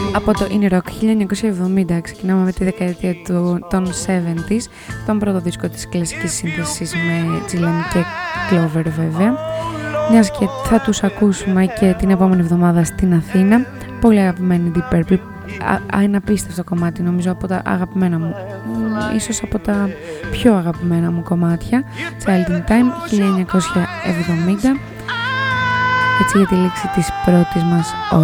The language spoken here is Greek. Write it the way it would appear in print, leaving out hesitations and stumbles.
Από το In Rock 1970 ξεκινάμε με τη δεκαετία των 70s, τον πρώτο δίσκο της κλασικής σύνθεσης με Gillan και Clover βέβαια. Μιας και θα τους ακούσουμε και την επόμενη εβδομάδα στην Αθήνα. Πολύ αγαπημένη Deep Purple, ένα απίστευτο κομμάτι, νομίζω από τα αγαπημένα μου, ίσως από τα πιο αγαπημένα μου κομμάτια. Child in Time 1970, έτσι για τη λήξη της πρώτης μας